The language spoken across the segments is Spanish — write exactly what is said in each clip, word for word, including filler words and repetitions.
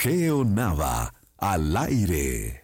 Geo Nava, al aire.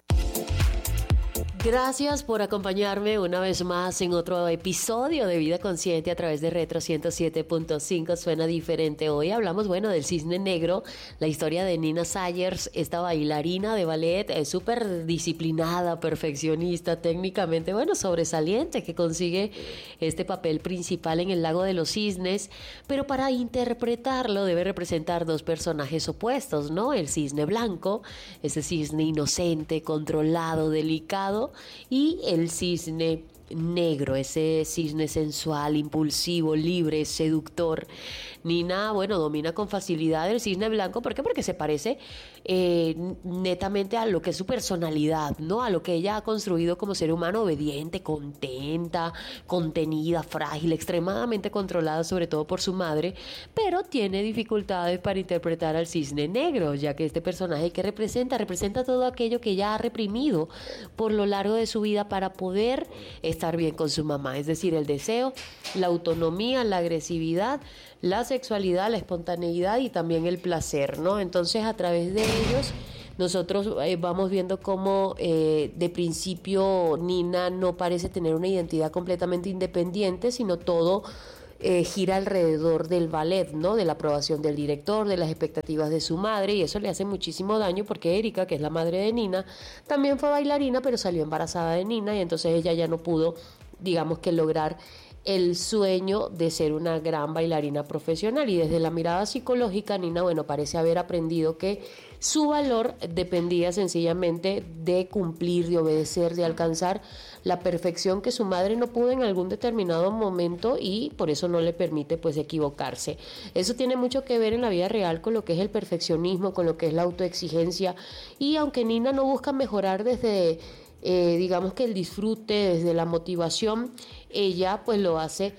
Gracias por acompañarme una vez más en otro episodio de Vida Consciente a través de Retro ciento siete punto cinco. Suena diferente. Hoy hablamos, bueno, del Cisne Negro, la historia de Nina Sayers, esta bailarina de ballet eh, súper disciplinada, perfeccionista, técnicamente, bueno, sobresaliente, que consigue este papel principal en El Lago de los Cisnes, pero para interpretarlo debe representar dos personajes opuestos, ¿no? El cisne blanco, ese cisne inocente, controlado, delicado, y el cisne negro, ese cisne sensual, impulsivo, libre, seductor. Nina, bueno, domina con facilidad el cisne blanco. ¿Por qué? Porque se parece eh, netamente a lo que es su personalidad, ¿no? A lo que ella ha construido como ser humano, obediente, contenta, contenida, frágil, extremadamente controlada, sobre todo por su madre, pero tiene dificultades para interpretar al cisne negro, ya que este personaje que representa, representa todo aquello que ella ha reprimido por lo largo de su vida para poder estar bien con su mamá, es decir, el deseo, la autonomía, la agresividad, la sexualidad, la espontaneidad y también el placer, ¿no? Entonces, a través de ellos nosotros eh, vamos viendo cómo eh, de principio Nina no parece tener una identidad completamente independiente, sino todo Eh, gira alrededor del ballet, ¿no? De la aprobación del director, de las expectativas de su madre, y eso le hace muchísimo daño porque Erika, que es la madre de Nina, también fue bailarina, pero salió embarazada de Nina y entonces ella ya no pudo, digamos que lograr el sueño de ser una gran bailarina profesional. Y desde la mirada psicológica, Nina, bueno, parece haber aprendido que su valor dependía sencillamente de cumplir, de obedecer, de alcanzar la perfección que su madre no pudo en algún determinado momento, y por eso no le permite pues equivocarse. Eso tiene mucho que ver en la vida real con lo que es el perfeccionismo, con lo que es la autoexigencia, y aunque Nina no busca mejorar desde Eh, digamos que el disfrute, desde la motivación, ella pues lo hace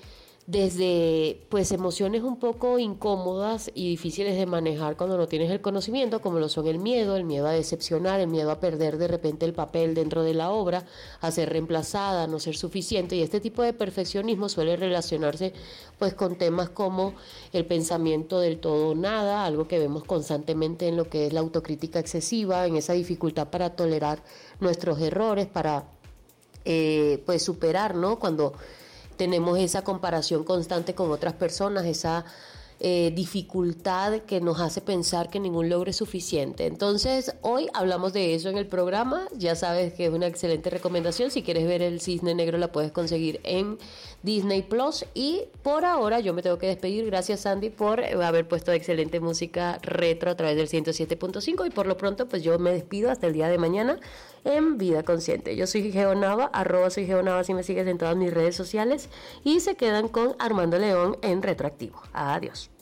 desde pues emociones un poco incómodas y difíciles de manejar cuando no tienes el conocimiento, como lo son el miedo, el miedo a decepcionar, el miedo a perder de repente el papel dentro de la obra, a ser reemplazada, a no ser suficiente. Y este tipo de perfeccionismo suele relacionarse pues con temas como el pensamiento del todo o nada, algo que vemos constantemente en lo que es la autocrítica excesiva, en esa dificultad para tolerar nuestros errores, para eh, pues superar, ¿no? Cuando tenemos esa comparación constante con otras personas, esa eh, dificultad que nos hace pensar que ningún logro es suficiente. Entonces, hoy hablamos de eso en el programa. Ya sabes que es una excelente recomendación. Si quieres ver el Cisne Negro, la puedes conseguir en Disney Plus. Y por ahora yo me tengo que despedir. Gracias, Sandy, por haber puesto excelente música retro a través del ciento siete punto cinco. Y por lo pronto, pues yo me despido hasta el día de mañana en Vida Consciente. Yo soy Geo Nava, arroba soy Geo Nava si me sigues en todas mis redes sociales, y se quedan con Armando León en Retroactivo. Adiós.